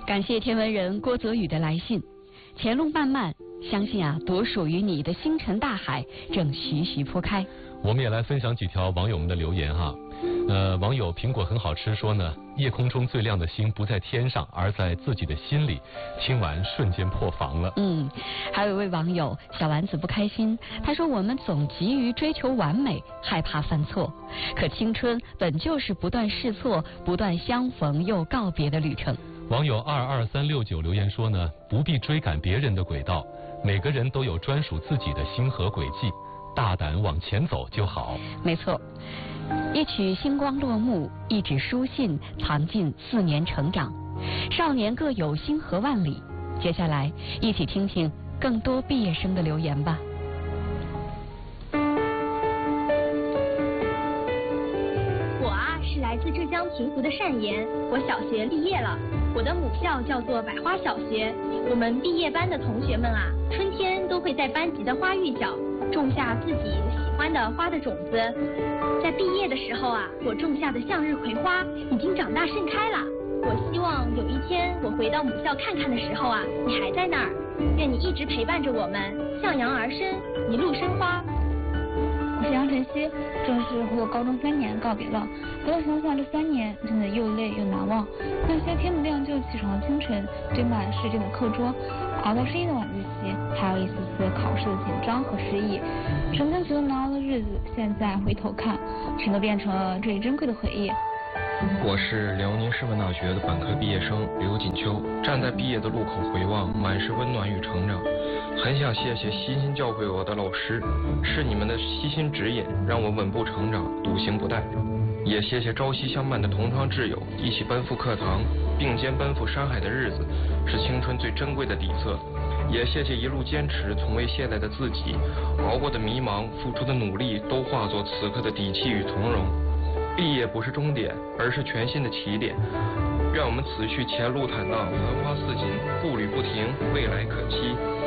感谢天文人郭泽宇的来信。前路漫漫，相信独属于你的星辰大海正徐徐铺开。 我们也来分享几条网友们的留言哈。网友苹果很好吃说呢，夜空中最亮的星不在天上，而在自己的心里。听完瞬间破防了。 还有一位网友小丸子不开心，他说我们总急于追求完美，害怕犯错，可青春本就是不断试错、不断相逢又告别的旅程。 网友22369留言说呢，不必追赶别人的轨道，每个人都有专属自己的星河轨迹，大胆往前走就好。 没错，一曲星光落幕，一纸书信藏进4年成长。少年各有星河万里。接下来一起听听更多毕业生的留言吧。 我是来自浙江平湖的单言，我小学毕业了，我的母校叫做百花小学。我们毕业班的同学们春天都会在班级的花峪角种下自己喜欢的花的种子。在毕业的时候我种下的向日葵花已经长大盛开了。我希望有一天我回到母校看看的时候你还在那儿。愿你一直陪伴着我们，向阳而生，一路生花。 我是杨晨曦，正式和我高中3年告别了。回头想想，这3年真的又累又难忘。那些天不亮就起床的清晨，堆满试卷的课桌，熬到深夜的晚自习，还有一丝丝考试的紧张和失意。曾经觉得难熬的日子，现在回头看，全都变成了最珍贵的回忆。 我是辽宁师范大学的本科毕业生刘锦秋，站在毕业的路口回望，满是温暖与成长。很想谢谢悉心教诲我的老师，是你们的悉心指引，让我稳步成长，笃行不怠。也谢谢朝夕相伴的同窗挚友，一起奔赴课堂，并肩奔赴山海的日子，是青春最珍贵的底色。也谢谢一路坚持、从未懈怠的自己，熬过的迷茫、付出的努力，都化作此刻的底气与从容。毕业不是终点，而是全新的起点。愿我们此去前路坦荡，繁花似锦，步履不停，未来可期。